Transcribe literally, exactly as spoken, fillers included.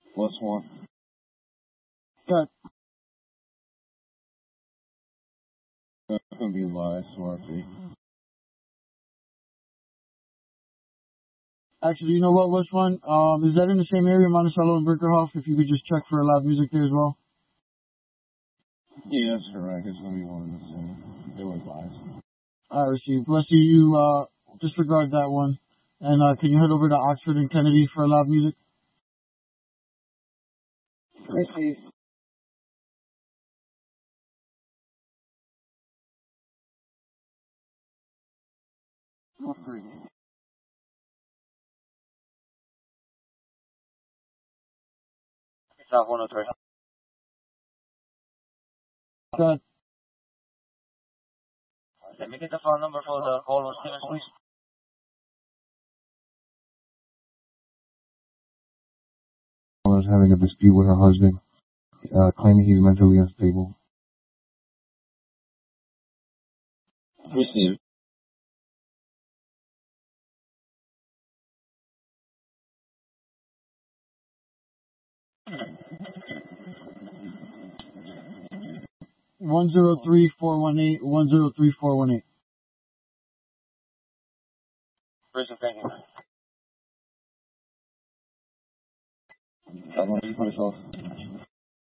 Plus one. Good. That's gonna be live, smart fee. Actually, you know what? Which one? Um, is that in the same area, Monticello and Brinkerhoff? If you could just check for loud music there as well. Yeah, that's correct. It's gonna be one of the same. They were live. I received. Let's see you. Uh, disregard that one. And uh, can you head over to Oxford and Kennedy for loud music? Receive. Oh, great. South one oh three. Good. Let me get the phone number for the call on Stevens, please. Was having a dispute with her husband, uh, claiming he's mentally unstable. Receive. One zero three four one eight. One zero three four one eight. Prison, thank you. I'm gonna use myself.